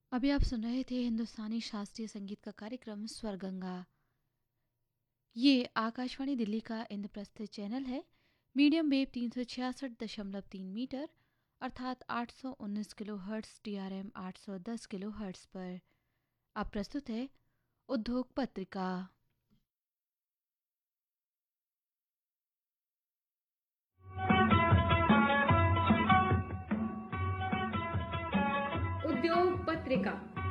अभी आप सुन रहे थे हिंदुस्तानी शास्त्रीय संगीत का कार्यक्रम स्वर गंगा। ये आकाशवाणी दिल्ली का इंद्रप्रस्थ चैनल है। मीडियम वेव 366.3 मीटर अर्थात 819 kilo hertz TRM 810 kilo hertz पर। अब प्रस्तुत है उद्योग पत्रिका। उद्योग पत्रिका।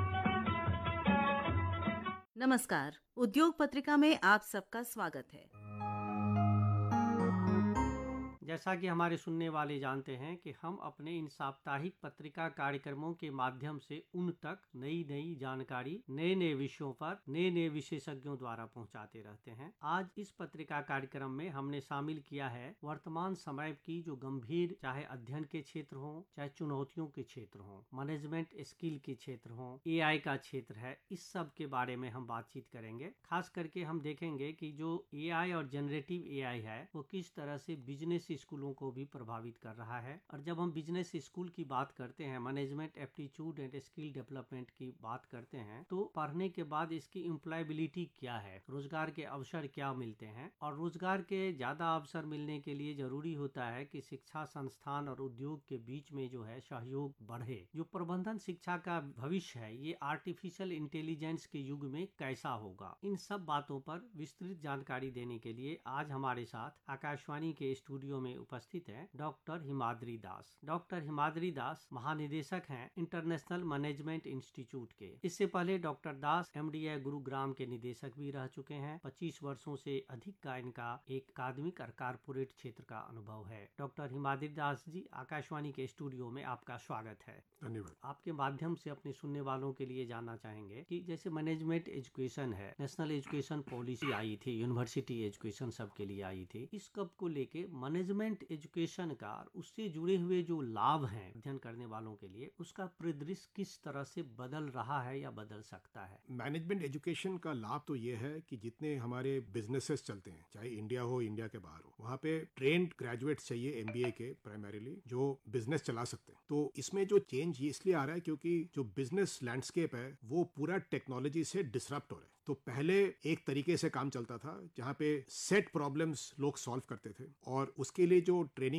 नमस्कार। उद्योग पत्रिका में आप सबका स्वागत है। जैसा कि हमारे सुनने वाले जानते हैं कि हम अपने इन साप्ताहिक पत्रिका कार्यक्रमों के माध्यम से उन तक नई नई जानकारी, नए नए विषयों पर नए नए विशेषज्ञों द्वारा पहुंचाते रहते हैं। आज इस पत्रिका कार्यक्रम में हमने शामिल किया है वर्तमान समय की जो गंभीर, चाहे अध्ययन के क्षेत्र हो, चाहे चुनौतियों के क्षेत्र हो, मैनेजमेंट स्किल के क्षेत्र हो, AI का क्षेत्र है, इस सब के बारे में हम बातचीत करेंगे। खास करके हम देखेंगे कि जो AI और जनरेटिव AI है वो किस तरह से बिजनेस स्कूलों को भी प्रभावित कर रहा है। और जब हम बिजनेस स्कूल की बात करते हैं, management aptitude and skill development की बात करते हैं, तो पढ़ने के बाद इसकी एम्प्लॉयबिलिटी क्या है, रोजगार के अवसर क्या मिलते हैं। और रोजगार के ज्यादा अवसर मिलने के लिए जरूरी होता है कि शिक्षा संस्थान और उद्योग के बीच में जो है सहयोग बढ़े। जो प्रबंधन शिक्षा का भविष्य है ये आर्टिफिशियल इंटेलिजेंस के युग में कैसा होगा, इन सब बातों पर विस्तृत जानकारी देने के लिए आज हमारे साथ आकाशवाणी के स्टूडियो में उपस्थित है डॉक्टर हिमाद्री दास। डॉक्टर हिमाद्री दास महानिदेशक हैं इंटरनेशनल मैनेजमेंट इंस्टीट्यूट के। इससे पहले डॉक्टर दास MDI गुरुग्राम के निदेशक भी रह चुके हैं। 25 वर्षों से अधिक का इनका एक अकादमिक और कारपोरेट क्षेत्र का अनुभव है। डॉक्टर हिमाद्री दास जी, आकाशवाणी के स्टूडियो में आपका स्वागत है। धन्यवाद। आपके माध्यम से अपने सुनने वालों के लिए जानना चाहेंगे कि जैसे मैनेजमेंट एजुकेशन है, नेशनल एजुकेशन पॉलिसी आई थी, यूनिवर्सिटी एजुकेशन सबके लिए आई थी, इस कब को लेके मैनेजमेंट एजुकेशन का और उससे जुड़े हुए जो लाभ हैं अध्ययन करने वालों के लिए, उसका परिदृश्य किस तरह से बदल रहा है या बदल सकता है? मैनेजमेंट एजुकेशन का लाभ तो ये है कि जितने हमारे बिजनेसेस चलते हैं, चाहे इंडिया हो इंडिया के बाहर हो, वहाँ पे ट्रेंड ग्रेजुएट्स चाहिए MBA के प्राइमरीली, जो बिजनेस चला सकते हैं। तो इसमें जो चेंज ये इसलिए आ रहा है क्योंकि जो बिजनेस लैंडस्केप है वो पूरा टेक्नोलॉजी से डिसरप्ट हो रहा है। तो पहले एक तरीके से काम चलता था जहाँ पे सेट प्रॉब्लम्स लोग सॉल्व करते थे और उसके लिए जो ट्रेनिंग